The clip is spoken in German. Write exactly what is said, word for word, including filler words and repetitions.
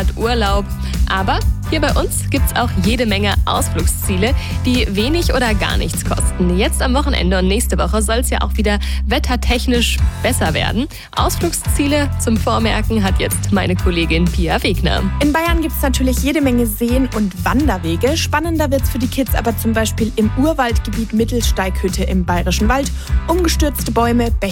Freibad, Urlaub. Aber hier bei uns gibt's auch jede Menge Ausflugsziele, die wenig oder gar nichts kosten. Jetzt am Wochenende und nächste Woche soll es ja auch wieder wettertechnisch besser werden. Ausflugsziele zum Vormerken hat jetzt meine Kollegin Pia Wegner. In Bayern gibt es natürlich jede Menge Seen und Wanderwege. Spannender wird es für die Kids aber zum Beispiel im Urwaldgebiet Mittelsteighütte im Bayerischen Wald. Umgestürzte Bäume,